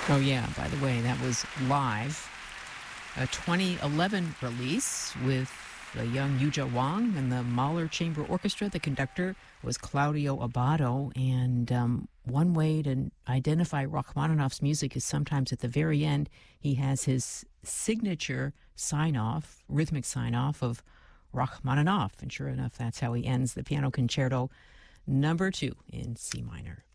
Oh, yeah, by the way, that was live. A 2011 release with the young Yuja Wang and the Mahler Chamber Orchestra. The conductor was Claudio Abbado. And one way to identify Rachmaninoff's music is sometimes at the very end, he has his signature sign-off, rhythmic sign-off of Rachmaninoff. And sure enough, that's how he ends the Piano Concerto number 2 in C minor.